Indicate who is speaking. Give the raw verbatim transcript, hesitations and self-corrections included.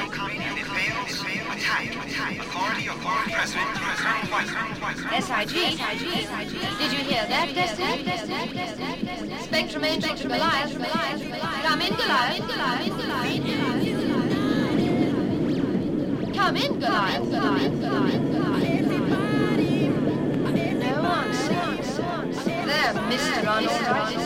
Speaker 1: and it fails, attack, authority or former president, Colonel White.
Speaker 2: S I G? Did you hear that, Destiny? Spectrum Angel to Goliath. Come in, Goliath. Come in, Goliath. No answer. There, Mister Unauthorized.